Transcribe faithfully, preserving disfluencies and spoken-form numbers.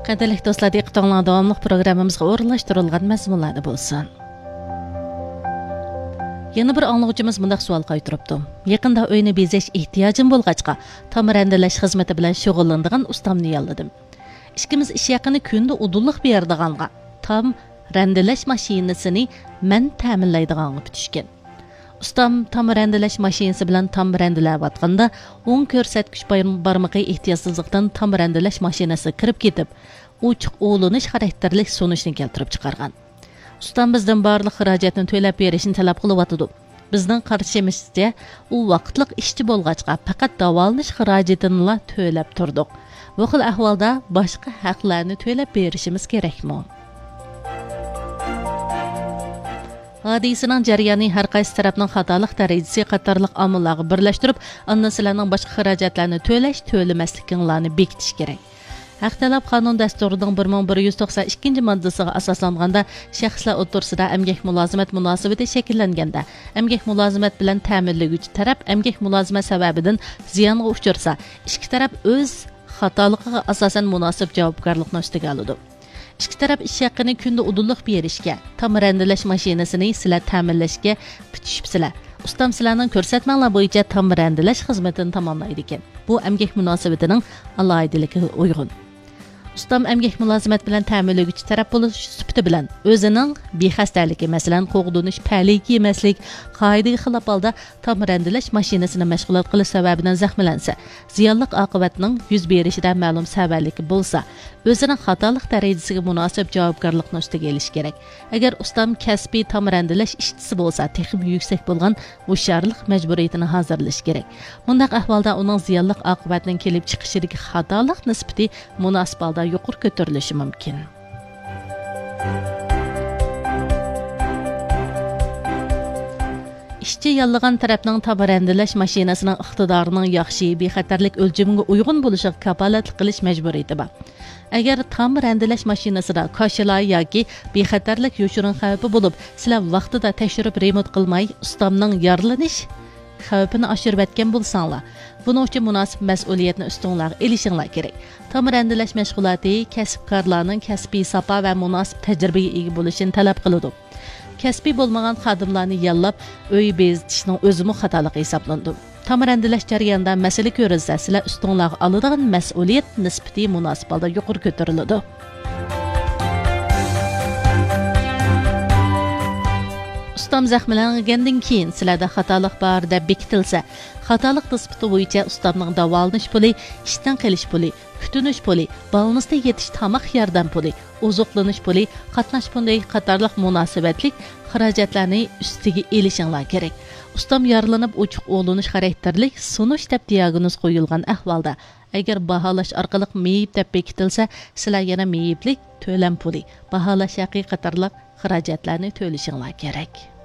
Qadirlik do'stlar, diqqətinizə davamlıq proqramımızğa o'rinlashtirilgan mazmunlarda bo'lsin. Yana bir anlıqçımız bundaq savol qaytarıbdı. Yaqında uyni bezash ehtiyojim bo'lg'achqa, ta'mirandalash xizmati bilan shug'ullanadigan ustamni yolladim. Ikkimiz ish yaqini kunda udulliq beradiganға, tam randalash mashinasini men ta'minlaydiganga bitishgan. Ustam tam randalash mashinasi bilan tam randalayotganda, o'ng ko'rsatkich barmog'i ehtiyotsizlikdan tam randalash mashinasi kirib ketib, uchiq o'linish xarakterli so'nishni keltirib chiqargan. Ustam bizdan barliq xarajatni to'lab berishni talab qilyotdi. Bizning qarashimizcha, u vaqtliq ishchi bo'lg'achqa faqat davolanish xarajatini to'lab turdik. Bu xil ahvolda boshqa haqlarni to'lab berishimiz kerakmi? Hadisining jarayoni har qaysi tarafning xatolik darajasi qatorliq omillarga birlashtirib, ondan sizlarning boshqa xarajatlarni to'lash, to'lamaslikinglarni bekitish kerak. Haq talab qonun dasturining bir ming bir yuz to'qson ikkinchi moddasiga asoslanganda shaxslar o'rtasida emgak mulozimat munosabati shakllanganda, emgak mulozimat bilan ta'minlovchi taraf emgak mulozimat sababidan ziyonga uchrasa, ikki taraf o'z xatoligiga asosan munosib javobgarlikni ustiga oladi. Ikki taraf ish haqini kunda udulliq berishga, tam randalash mashinasini sizlar ta'minlashga bitishibsizlar. Ustam sizlarning ko'rsatmalar bo'yicha tam randalash xizmatini tamomlaydi ekan. Bu emgak munosabatining alohidaligiga uyg'un. Ustam emgak mulozimat bilan ta'minlovchi taraf bo'lish sifati bilan o'zining bexastaligi, masalan, qo'g'dinish, paligi emaslik, qoidaga xilof holda tam randalash mashinasini mashg'ulot qilish sababidan zaxmlansa, ziyonli oqibatning yuz berishidan ma'lum sabarligi bo'lsa, o'zining xatolik darajasiga munosib javobgarlikni ustiga olish kerak. Agar ustam kasbiy tam randalash ishtisi bo'lsa, texnik yuksak bo'lgan hushyorlik majburiyatini hozirlash kerak. Bundaq ahvolda uning ziyonli oqibatining kelib chiqishidagi xatolik nisbati munosib holda yuqori ko'tarilishi mumkin. Ishchi yollagan tarafning ta'mirlash mashinasining iqtidorining yaxshi, bexatarlik o'lchamiga uyg'un bo'lishiga kafolatlik qilish majburiyati bor. Agar ta'mirlash mashinasida kashalar yoki bexatarlik yoshirin xavfi bo'lib, sizlar vaqtida tekshirib remont qilmay, ustamning yorlanish xavfini oshirib etgan bo'lsanglar, buning uchun munosib mas'uliyatni ustinglarga elishinglar kerak. Ta'mirlash mashg'uloti kasbkorlarning kasbiy sapo va munosib tajribaga ega bo'lishini talab qiladi. Kasbiy bo'lmagan xodimlarni yollab, uy bezitishning o'zimi xatolik hisoblandi. Ta'mirlash jarayonida masala ko'rilsa, sizlar ustinglarga oladigan mas'uliyat nisbati munosib holda yuqori ko'tariladi. Ustam zaxmlangandan keyin sizlarda xatolik bor deb bekitilsa, xatolik nisbati bo'yicha ustamning davolanish puli, ishdan qilish puli, kutunish puli, balnisda yetish tomoq yordam puli, ozuqlanish puli, qatnash puli qatorliq munosabatlik xarajatlarni ustiga elishinglar kerak. Ustam yorilanib uchiq o'linish xarakterlik sunish deb diagnoz qo'yilgan ahvolda, agar baholash orqali meyib deb bekitilsa, sizlar yana meyiblik to'lam puli, baholash haqiqiy qatorliq xarajatlarni to'lashinglar kerak.